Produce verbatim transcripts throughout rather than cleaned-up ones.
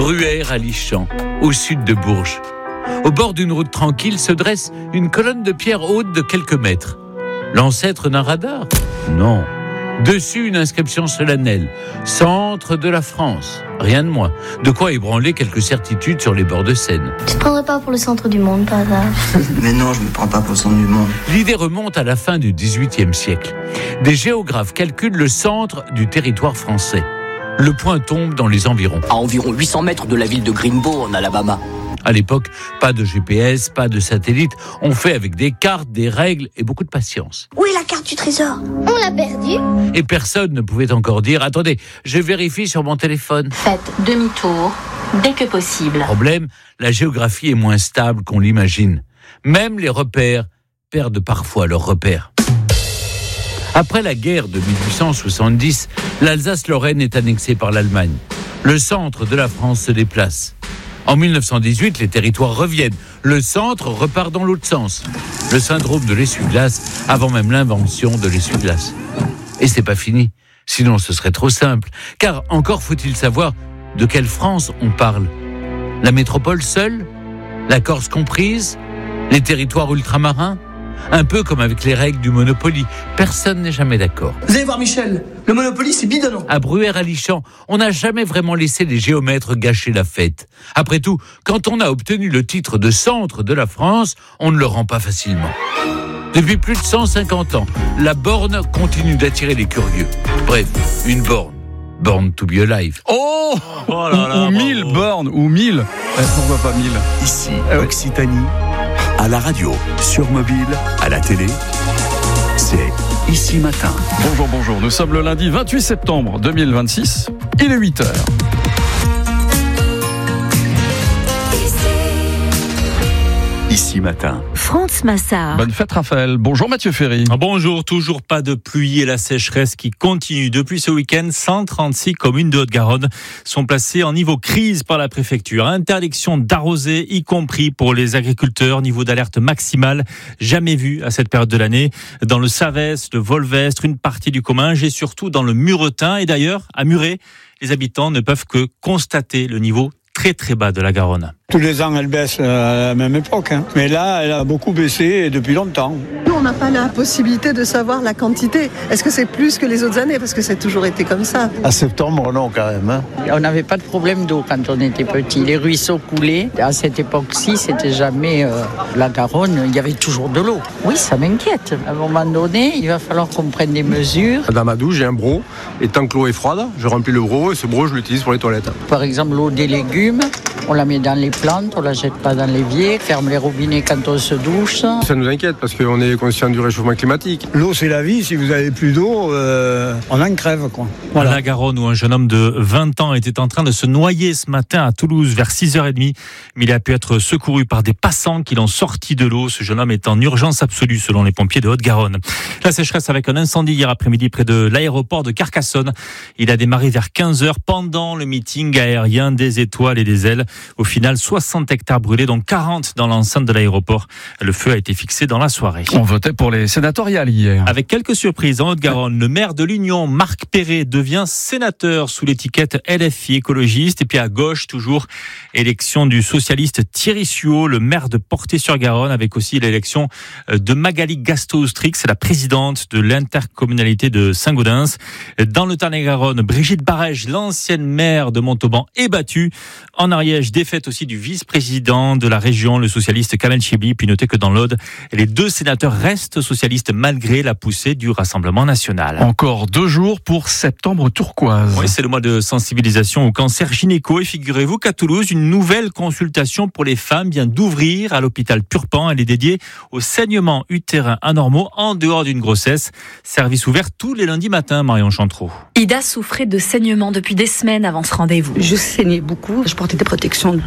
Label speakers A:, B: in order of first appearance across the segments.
A: Bruay-Ralichamps, au sud de Bourges. Au bord d'une route tranquille se dresse une colonne de pierre haute de quelques mètres. L'ancêtre d'un radar ? Non. Dessus, une inscription solennelle. Centre de la France. Rien de moins. De quoi ébranler quelques certitudes sur les bords de Seine.
B: Tu te prendrais pas pour le centre du monde, par hasard ?
C: Mais non, je me prends pas pour le centre du monde.
A: L'idée remonte à la fin du dix-huitième siècle. Des géographes calculent le centre du territoire français. Le point tombe dans les environs.
D: À environ huit cents mètres de la ville de Greenbow, en Alabama.
A: À l'époque, pas de G P S, pas de satellite. On fait avec des cartes, des règles et beaucoup de patience.
B: Où est la carte du trésor ? On l'a perdue.
A: Et personne ne pouvait encore dire « Attendez, je vérifie sur mon téléphone ».
E: Faites demi-tour dès que possible.
A: Problème, la géographie est moins stable qu'on l'imagine. Même les repères perdent parfois leurs repères. Après la guerre de dix-huit cent soixante-dix, l'Alsace-Lorraine est annexée par l'Allemagne. Le centre de la France se déplace. En mille neuf cent dix-huit, les territoires reviennent. Le centre repart dans l'autre sens. Le syndrome de l'essuie-glace, avant même l'invention de l'essuie-glace. Et c'est pas fini. Sinon, ce serait trop simple. Car encore faut-il savoir de quelle France on parle. La métropole seule ? La Corse comprise ? Les territoires ultramarins ? Un peu comme avec les règles du Monopoly. Personne n'est jamais d'accord.
C: Vous allez voir Michel, le Monopoly c'est bidonnant.
A: À Bruay-Ralichamps, on n'a jamais vraiment laissé les géomètres gâcher la fête. Après tout, quand on a obtenu le titre de centre de la France, on ne le rend pas facilement. Depuis plus de cent cinquante ans, la borne continue d'attirer les curieux. Bref, une borne. Born to be alive.
F: Oh,
G: oh là là,
F: ou, ou mille bornes, ou mille. Eh, pourquoi pas mille ?
G: Ici, Occitanie, à la radio, sur mobile, à la télé, c'est Ici Matin.
F: Bonjour, bonjour. Nous sommes le lundi vingt-huit septembre deux mille vingt-six. Il est huit heures.
G: Ici Matin.
H: France Massard.
F: Bonne fête Raphaël. Bonjour Mathieu Ferry.
I: Bonjour, toujours pas de pluie et la sécheresse qui continue. Depuis ce week-end, cent trente-six communes de Haute-Garonne sont placées en niveau crise par la préfecture. Interdiction d'arroser, y compris pour les agriculteurs. Niveau d'alerte maximale, jamais vu à cette période de l'année. Dans le Savès, le Volvestre, une partie du Comminges et surtout dans le Muretin. Et d'ailleurs, à Muret, les habitants ne peuvent que constater le niveau très très bas de la Garonne.
J: Tous les ans, elle baisse à la même époque. Hein. Mais là, elle a beaucoup baissé depuis longtemps.
K: Nous, on n'a pas la possibilité de savoir la quantité. Est-ce que c'est plus que les autres années ? Parce que c'est toujours été comme ça.
J: À septembre, non, quand même. Hein.
L: On n'avait pas de problème d'eau quand on était petit. Les ruisseaux coulaient. À cette époque-ci, c'était jamais euh, la Garonne. Il y avait toujours de l'eau. Oui, ça m'inquiète. À un moment donné, il va falloir qu'on prenne des mesures.
M: Dans ma douche, j'ai un broc. Et tant que l'eau est froide, je remplis le broc. Et ce broc, je l'utilise pour les toilettes.
L: Par exemple, l'eau des légumes, on la met dans les plantes, on la jette pas dans l'évier, ferme les robinets quand on se douche.
M: Ça nous inquiète parce qu'on est conscient du réchauffement climatique.
J: L'eau, c'est la vie. Si vous avez plus d'eau, euh, on en crève, quoi.
I: Voilà. La Garonne, où un jeune homme de vingt ans était en train de se noyer ce matin à Toulouse vers six heures trente. Mais il a pu être secouru par des passants qui l'ont sorti de l'eau. Ce jeune homme est en urgence absolue selon les pompiers de Haute-Garonne. La sécheresse avec un incendie hier après-midi près de l'aéroport de Carcassonne. Il a démarré vers quinze heures pendant le meeting aérien des étoiles et des ailes. Au final, soixante hectares brûlés, dont quarante dans l'enceinte de l'aéroport. Le feu a été fixé dans la soirée.
F: On votait pour les sénatoriales hier.
I: Avec quelques surprises en Haute-Garonne, le maire de l'Union, Marc Perret, devient sénateur sous l'étiquette L F I écologiste. Et puis à gauche, toujours, élection du socialiste Thierry Suot, le maire de Portet-sur-Garonne, avec aussi l'élection de Magali Gasto-Oustrix, la présidente de l'intercommunalité de Saint-Gaudens. Dans le Tarn-et-Garonne, Brigitte Barège, l'ancienne maire de Montauban, est battue. En Ariège, défaite aussi du vice-président de la région, le socialiste Kamel Chibli. Puis notez que dans l'Aude, les deux sénateurs restent socialistes malgré la poussée du Rassemblement national.
F: Encore deux jours pour septembre turquoise.
I: Oui, c'est le mois de sensibilisation au cancer gynéco. Et figurez-vous qu'à Toulouse, une nouvelle consultation pour les femmes vient d'ouvrir à l'hôpital Purpan. Elle est dédiée aux saignements utérins anormaux en dehors d'une grossesse. Service ouvert tous les lundis matins, Marion Chantreau.
H: Ida souffrait de saignements depuis des semaines avant ce rendez-vous.
N: Je saignais beaucoup. Je portais des protections de trois mois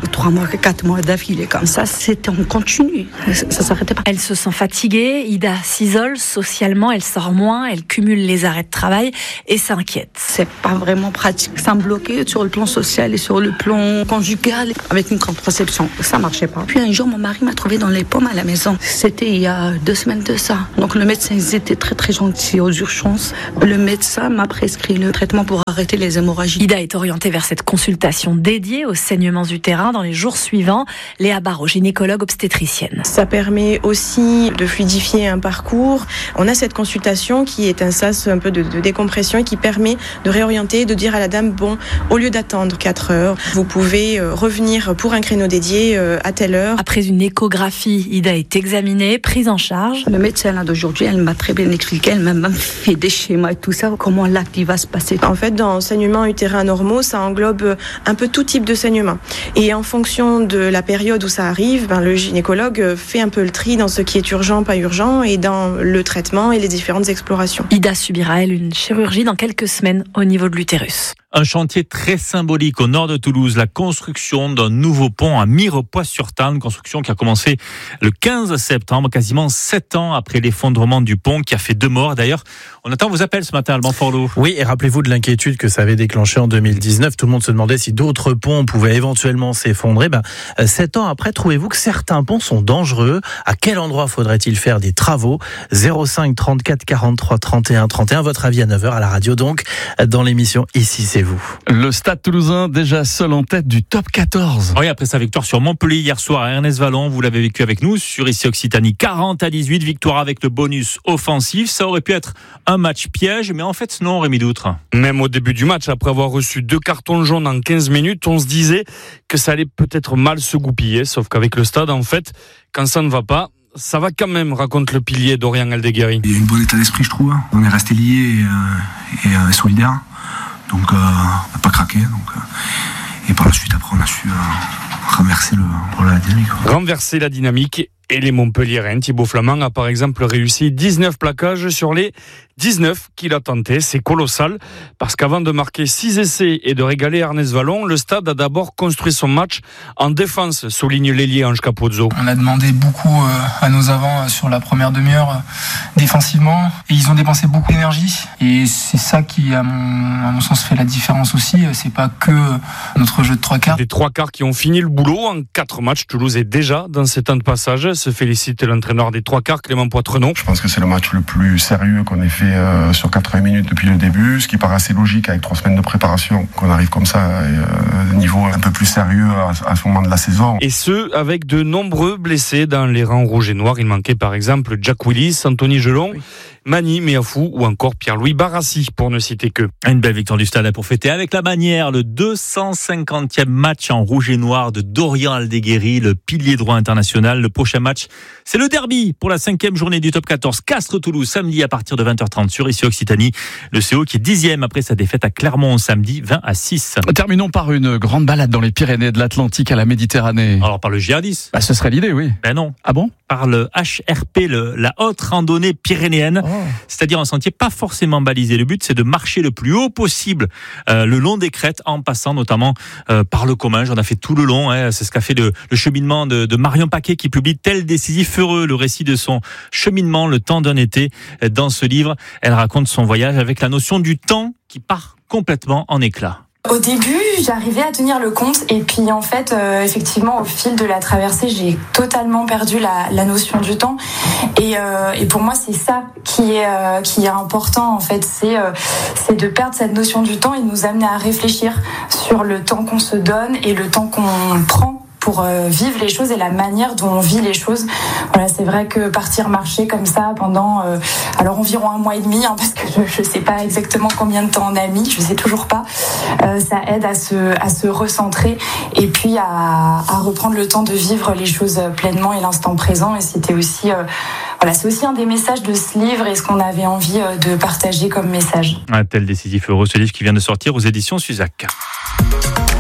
L: quatre mois d'affilée comme ça, c'était en continu. Ça, ça s'arrêtait pas.
E: Elle se sent fatiguée, Ida s'isole socialement, elle sort moins, elle cumule les arrêts de travail et s'inquiète.
L: C'est pas vraiment pratique. Ça me bloquait sur le plan social et sur le plan conjugal avec une contraception. Ça marchait pas. Puis un jour, mon mari m'a trouvé dans les pommes à la maison. C'était il y a deux semaines de ça. Donc le médecin, ils étaient très très gentils aux urgences. Le médecin m'a prescrit le traitement pour arrêter les hémorragies.
E: Ida est orientée vers cette consultation dédiée aux saignements utérins dans les jours suivants. Léa Barreau, gynécologue obstétricienne.
H: Ça permet aussi de fluidifier un parcours. On a cette consultation qui est un sas un peu de, de décompression et qui permet de réorienter, de dire à la dame, bon, au lieu d'attendre quatre heures, vous pouvez revenir pour un créneau dédié à telle heure.
E: Après une échographie, Ida est examinée, prise en charge.
L: Le médecin là d'aujourd'hui, elle m'a très bien expliqué, elle m'a même fait des schémas et tout ça, comment l'acte va se passer.
H: En fait, dans saignements utérins normaux, ça englobe un peu tout type de saignement. Et en fonction de la période où ça arrive, ben, le gynécologue fait un peu le tri dans ce qui est urgent, pas urgent, et dans le traitement et les différentes explorations.
E: Ida subira, elle, une chirurgie dans quelques semaines au niveau de l'utérus.
I: Un chantier très symbolique au nord de Toulouse, la construction d'un nouveau pont à Mirepoix-sur-Tarn, construction qui a commencé le quinze septembre, quasiment sept ans après l'effondrement du pont qui a fait deux morts. D'ailleurs, on attend vos appels ce matin, Alban Forlot.
N: Oui, et rappelez-vous de l'inquiétude que ça avait déclenché en deux mille dix-neuf. Tout le monde se demandait si d'autres ponts pouvaient éventuellement s'effondrer. Ben, sept ans après, trouvez-vous que certains ponts sont dangereux? À quel endroit faudrait-il faire des travaux? zéro cinq trente-quatre quarante-trois trente et un trente et un, votre avis à neuf heures à la radio donc, dans l'émission Ici c'est vous.
F: Le Stade Toulousain déjà seul en tête du top quatorze.
I: Oui, après sa victoire sur Montpellier hier soir à Ernest Vallon, vous l'avez vécu avec nous sur Ici Occitanie, quarante à dix-huit, victoire avec le bonus offensif. Ça aurait pu être un match piège, mais en fait non, Rémi Doutre.
O: Même au début du match, après avoir reçu deux cartons jaunes en quinze minutes, on se disait que ça allait peut-être mal se goupiller, sauf qu'avec le Stade, en fait, quand ça ne va pas, ça va quand même, raconte le pilier Dorian Aldeguerri.
P: Il y a une bonne état d'esprit, je trouve. On est resté liés et, euh, et euh, solidaires. Donc, euh, on n'a pas craqué. Donc, euh, et par la suite, après, on a su euh, renverser, le, la dynamique.
O: Renverser la dynamique. Et les Montpelliérains, Thibaut Flamand a par exemple réussi dix-neuf plaquages sur les dix-neuf qu'il a tentés. C'est colossal parce qu'avant de marquer six essais et de régaler Ernest Vallon, le Stade a d'abord construit son match en défense, souligne l'ailier Ange Capozzo.
Q: On a demandé beaucoup à nos avants sur la première demi-heure défensivement et ils ont dépensé beaucoup d'énergie et c'est ça qui à mon, à mon sens fait la différence aussi. C'est pas que notre jeu de trois quarts.
O: Des trois quarts qui ont fini le boulot en quatre matchs. Toulouse est déjà dans ces temps de passage. Se félicite l'entraîneur des trois quarts, Clément Poitrenon.
R: Je pense que c'est le match le plus sérieux qu'on ait fait euh, sur quatre-vingts minutes depuis le début, ce qui paraît assez logique avec trois semaines de préparation, qu'on arrive comme ça à euh, un niveau un peu plus sérieux à, à ce moment de la saison.
O: Et ce, avec de nombreux blessés dans les rangs rouges et noirs. Il manquait par exemple Jack Willis, Anthony Gelon, oui. Mani Meafou ou encore Pierre-Louis Barassi, pour ne citer que.
I: Une belle victoire du Stade pour fêter avec la bannière le deux cent cinquantième match en rouge et noir de Dorian Aldeguerri, le pilier droit international. Le prochain match, c'est le derby pour la cinquième journée du top quatorze. Castres-Toulouse, samedi à partir de vingt heures trente sur Ici Occitanie. Le C O qui est dixième après sa défaite à Clermont samedi vingt à six.
F: Terminons par une grande balade dans les Pyrénées, de l'Atlantique à la Méditerranée.
I: Alors par le G A dix.
F: Bah, ce serait l'idée, oui.
I: Ben non.
F: Ah bon?
I: Par le H R P, le, la haute randonnée pyrénéenne. Oh. C'est-à-dire un sentier pas forcément balisé. Le but, c'est de marcher le plus haut possible euh, le long des crêtes, en passant notamment euh, par le commun. J'en ai fait tout le long. Hein. C'est ce qu'a fait le, le cheminement de, de Marion Paquet, qui publie Tel décisif heureux, le récit de son cheminement le temps d'un été. Dans ce livre, elle raconte son voyage avec la notion du temps qui part complètement en éclats.
S: Au début, j'arrivais à tenir le compte et puis en fait, euh, effectivement, au fil de la traversée, j'ai totalement perdu la, la notion du temps. Et, euh, et pour moi, c'est ça qui est euh, qui est important en fait, c'est euh, c'est de perdre cette notion du temps et de nous amener à réfléchir sur le temps qu'on se donne et le temps qu'on prend pour euh, vivre les choses et la manière dont on vit les choses. Voilà, c'est vrai que partir marcher comme ça pendant euh, alors environ un mois et demi, hein, parce que je ne sais pas exactement combien de temps on a mis, je sais toujours pas. Euh, ça aide à se à se recentrer et puis à, à reprendre le temps de vivre les choses pleinement et l'instant présent. Et c'était aussi euh, voilà, c'est aussi un des messages de ce livre et ce qu'on avait envie euh, de partager comme message.
I: Un tel décisif heureux, ce livre qui vient de sortir aux éditions Suzac.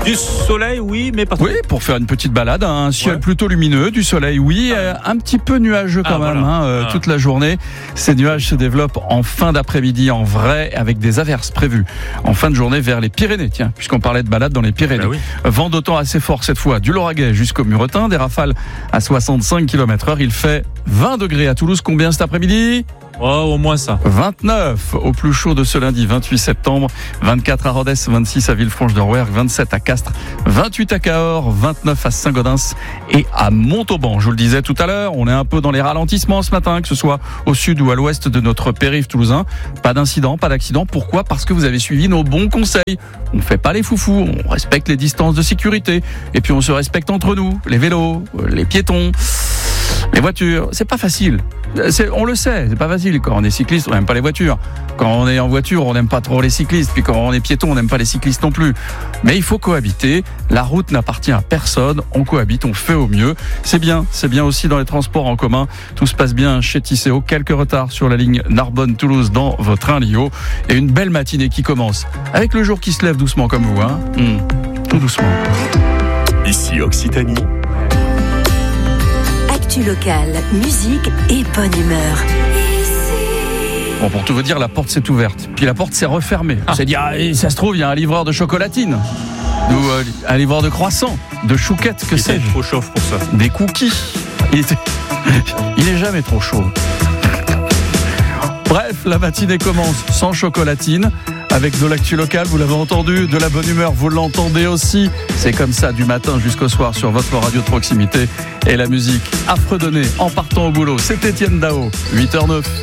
I: Du soleil, oui, mais pas trop.
F: Oui, pour faire une petite balade, un ciel
I: Ouais.
F: plutôt lumineux, du soleil, oui, euh, un petit peu nuageux quand
I: Ah,
F: même,
I: voilà.
F: hein, euh,
I: Ah.
F: toute la journée. Ces nuages se développent en fin d'après-midi, en vrai, avec des averses prévues en fin de journée vers les Pyrénées, tiens, puisqu'on parlait de balade dans les Pyrénées.
I: Bah oui.
F: Vent d'autant assez fort cette fois, du Lauragais jusqu'au Muretin, des rafales à soixante-cinq kilomètres heure. Il fait vingt degrés à Toulouse, combien cet après-midi ?
I: Oh, au moins ça.
F: vingt-neuf au plus chaud de ce lundi vingt-huit septembre, vingt-quatre à Rodez, vingt-six à Villefranche-de-Rouergue, vingt-sept à Castres, vingt-huit à Cahors, vingt-neuf à Saint-Gaudens et à Montauban. Je vous le disais tout à l'heure, on est un peu dans les ralentissements ce matin, que ce soit au sud ou à l'ouest de notre périph' toulousain. Pas d'incident, pas d'accident. Pourquoi ? Parce que vous avez suivi nos bons conseils. On ne fait pas les foufous, on respecte les distances de sécurité et puis on se respecte entre nous, les vélos, les piétons, les voitures. C'est pas facile. C'est, on le sait, c'est pas facile. Quand on est cycliste, on n'aime pas les voitures. Quand on est en voiture, on n'aime pas trop les cyclistes. Puis quand on est piéton, on n'aime pas les cyclistes non plus. Mais il faut cohabiter. La route n'appartient à personne. On cohabite, on fait au mieux. C'est bien, c'est bien aussi dans les transports en commun. Tout se passe bien chez Tisséo. Quelques retards sur la ligne Narbonne-Toulouse dans vos trains Lio. Et une belle matinée qui commence. Avec le jour qui se lève doucement comme vous, hein. Mmh, tout doucement.
G: Ici Occitanie.
T: Actu locale, musique et bonne humeur.
F: Bon, pour tout vous dire, la porte s'est ouverte. Puis la porte s'est refermée. On s'est dit, ah, et ça se trouve, il y a un livreur de chocolatine. Ou euh, un livreur de croissants, de chouquettes, que sais-je.
I: Trop chaud pour ça.
F: Des cookies. Il était... il est jamais trop chaud. Bref, la matinée commence sans chocolatine, avec de l'actu locale, vous l'avez entendu, de la bonne humeur, vous l'entendez aussi. C'est comme ça du matin jusqu'au soir sur votre radio de proximité. Et la musique à fredonner en partant au boulot, c'est Étienne Dao, huit heures neuf.